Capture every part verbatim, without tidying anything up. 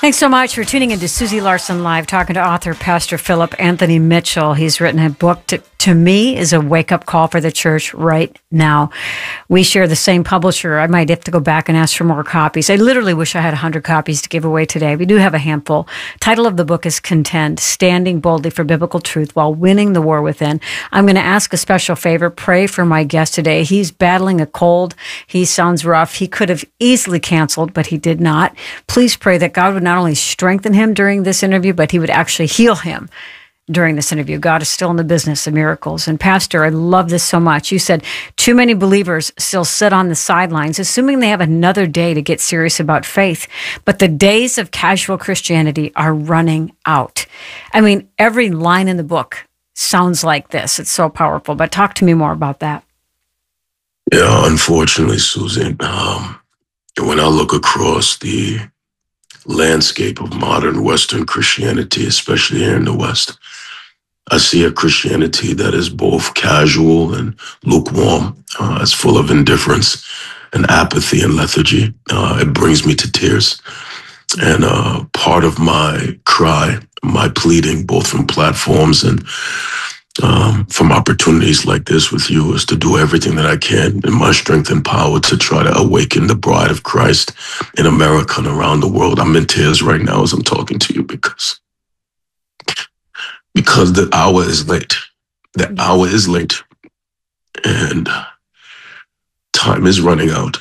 Thanks so much for tuning into Susie Larson Live, talking to author Pastor Philip Anthony Mitchell. He's written a book, to, to me, is a wake-up call for the church right now. We share the same publisher. I might have to go back and ask for more copies. I literally wish I had one hundred copies to give away today. We do have a handful. Title of the book is Contend, Standing Boldly for Biblical Truth While Winning the War Within. I'm going to ask a special favor. Pray for my guest today. He's battling a cold. He sounds rough. He could have easily canceled, but he did not. Please pray that God would not only strengthen him during this interview, but he would actually heal him during this interview. God is still in the business of miracles. And Pastor, I love this so much. You said too many believers still sit on the sidelines, assuming they have another day to get serious about faith. But the days of casual Christianity are running out. I mean, every line in the book sounds like this. It's so powerful. But talk to me more about that. Yeah, unfortunately, Susan, um, when I look across the landscape of modern Western Christianity, especially here in the West, I see a Christianity that is both casual and lukewarm. Uh, it's full of indifference and apathy and lethargy. Uh, it brings me to tears. And uh, part of my cry, my pleading, both from platforms and um, from opportunities like this with you, is to do everything that I can in my strength and power to try to awaken the bride of Christ in America and around the world. I'm in tears right now as I'm talking to you because, because the hour is late. The hour is late and time is running out.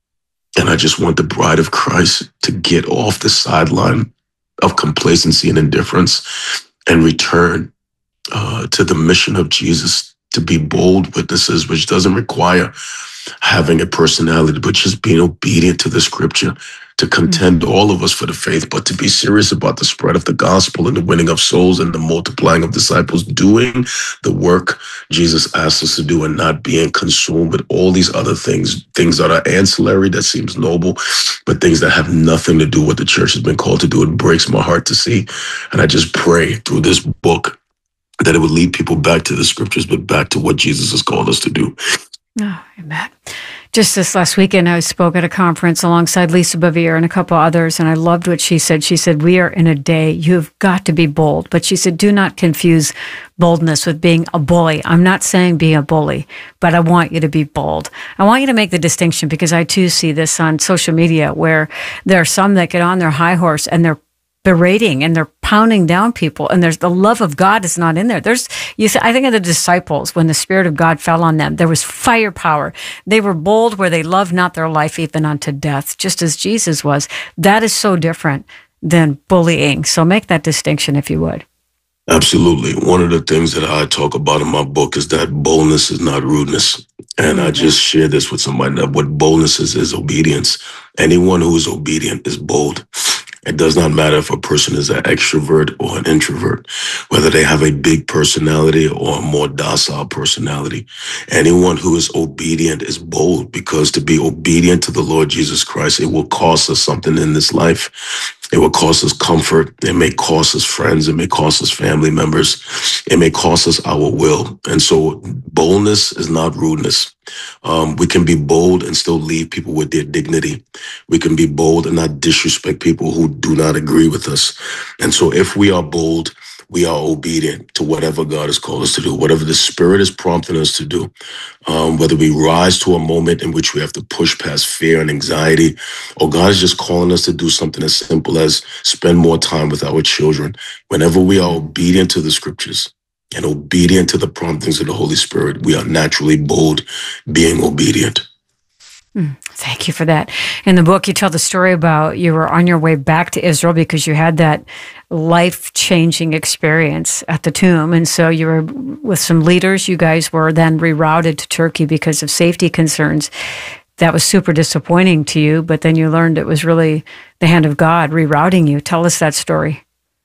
And I just want the bride of Christ to get off the sideline of complacency and indifference and return Uh, to the mission of Jesus, to be bold witnesses, which doesn't require having a personality, but just being obedient to the scripture, to contend mm-hmm. all of us for the faith, but to be serious about the spread of the gospel and the winning of souls and the multiplying of disciples, doing the work Jesus asked us to do and not being consumed with all these other things, things that are ancillary, that seems noble, but things that have nothing to do with what the church has been called to do. It breaks my heart to see. And I just pray through this book that it would lead people back to the scriptures, but back to what Jesus has called us to do. Oh, amen. Just this last weekend, I spoke at a conference alongside Lisa Bevere and a couple others, and I loved what she said. She said, we are in a day, you've got to be bold. But she said, do not confuse boldness with being a bully. I'm not saying be a bully, but I want you to be bold. I want you to make the distinction, because I too see this on social media, where there are some that get on their high horse and they're berating and they're pounding down people, and there's the love of God is not in there. There's, you see, I think of the disciples when the Spirit of God fell on them. There was firepower. They were bold where they loved not their life even unto death, just as Jesus was. That is so different than bullying. So make that distinction if you would. Absolutely. One of the things that I talk about in my book is that boldness is not rudeness. And I just share this with somebody, that what boldness is, is obedience. Anyone who is obedient is bold. It does not matter if a person is an extrovert or an introvert, whether they have a big personality or a more docile personality. Anyone who is obedient is bold, because to be obedient to the Lord Jesus Christ, it will cost us something in this life. It will cost us comfort. It may cost us friends. It may cost us family members. It may cost us our will. And so boldness is not rudeness. Um, we can be bold and still leave people with their dignity. We can be bold and not disrespect people who do not agree with us. And so if we are bold, we are obedient to whatever God has called us to do, whatever the Spirit is prompting us to do, um, whether we rise to a moment in which we have to push past fear and anxiety, or God is just calling us to do something as simple as spend more time with our children. Whenever we are obedient to the scriptures and obedient to the promptings of the Holy Spirit, we are naturally bold, being obedient. Thank you for that. In the book, you tell the story about you were on your way back to Israel because you had that life-changing experience at the tomb. And so you were with some leaders. You guys were then rerouted to Turkey because of safety concerns. That was super disappointing to you, but then you learned it was really the hand of God rerouting you. Tell us that story.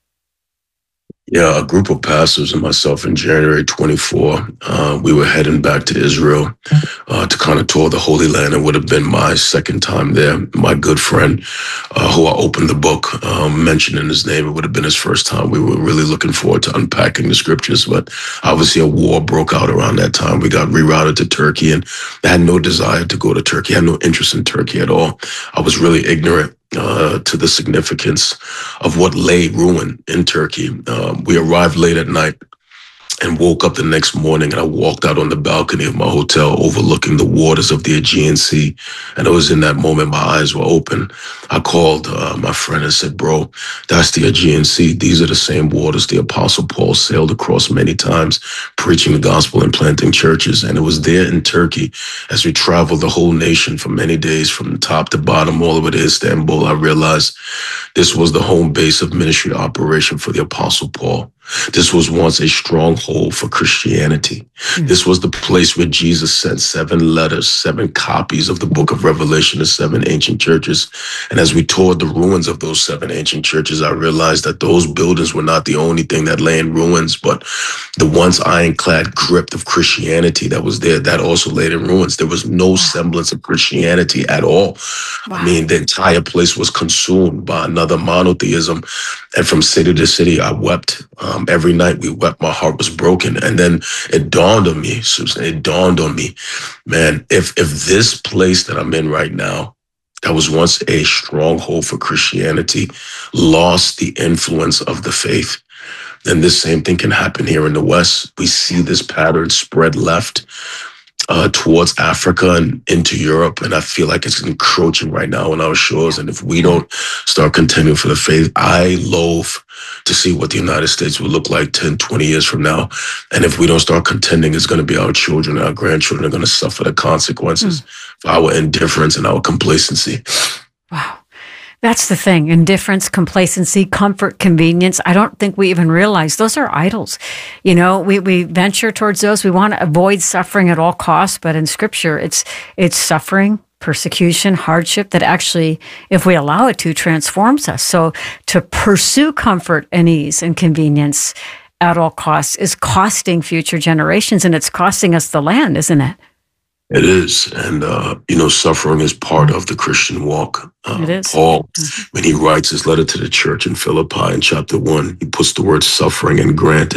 Yeah, a group of pastors and myself in January twenty-fourth, uh, we were heading back to Israel uh, to kind of tour the Holy Land. It would have been my second time there. My good friend, uh, who I opened the book, um, mentioning his name, it would have been his first time. We were really looking forward to unpacking the scriptures, but obviously a war broke out around that time. We got rerouted to Turkey, and I had no desire to go to Turkey. I had no interest in Turkey at all. I was really ignorant uh, to the significance of what lay ruin in Turkey. Um, we arrived late at night and woke up the next morning, and I walked out on the balcony of my hotel overlooking the waters of the Aegean Sea. And it was in that moment my eyes were open. I called uh, my friend and said, bro, that's the Aegean Sea. These are the same waters the Apostle Paul sailed across many times, preaching the gospel and planting churches. And it was there in Turkey, as we traveled the whole nation for many days from top to bottom all the way to Istanbul, I realized this was the home base of ministry operation for the Apostle Paul. This was once a stronghold for Christianity. Mm. This was the place where Jesus sent seven letters, seven copies of the book of Revelation to seven ancient churches. And as we toured the ruins of those seven ancient churches, I realized that those buildings were not the only thing that lay in ruins, but the once ironclad grip of Christianity that was there, that also laid in ruins. There was no semblance of Christianity at all. Wow. I mean, the entire place was consumed by another monotheism. And from city to city, I wept. Um, every night we wept. My heart was broken. And then it dawned on me, Susan, it dawned on me, man, if if this place that I'm in right now, that was once a stronghold for Christianity, lost the influence of the faith, then this same thing can happen here in the West. We see this pattern spread left uh, towards Africa and into Europe. And I feel like it's encroaching right now on our shores. And if we don't start contending for the faith, I loathe to see what the United States will look like ten, twenty years from now. And if we don't start contending, it's going to be our children and our grandchildren are going to suffer the consequences mm. for our indifference and our complacency. Wow. That's the thing. Indifference, complacency, comfort, convenience. I don't think we even realize those are idols. You know, we, we venture towards those. We want to avoid suffering at all costs. But in Scripture, it's it's suffering, persecution, hardship that actually, if we allow it to, transforms us. So to pursue comfort and ease and convenience at all costs is costing future generations, and it's costing us the land, isn't it? It is. And, uh, you know, suffering is part of the Christian walk. Uh, it is. Paul, mm-hmm. when he writes his letter to the church in Philippi in chapter one, he puts the word suffering and grant